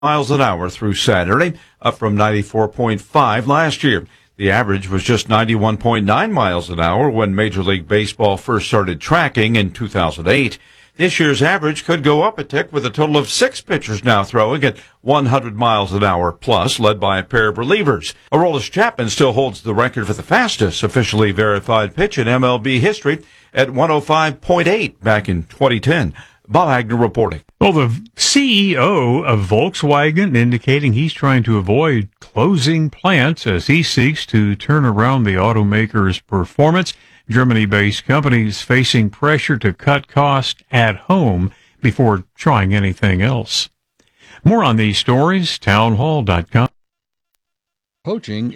miles an hour through Saturday, up from 94.5 last year. The average was just 91.9 miles an hour when Major League Baseball first started tracking in 2008. This year's average could go up a tick with a total of 6 pitchers now throwing at 100 miles an hour plus, led by a pair of relievers. Aroldis Chapman still holds the record for the fastest officially verified pitch in MLB history at 105.8 back in 2010. Bob Agnew reporting. Well, the CEO of Volkswagen indicating he's trying to avoid closing plants as he seeks to turn around the automaker's performance. Germany-based companies facing pressure to cut costs at home before trying anything else. More on these stories, townhall.com. Coaching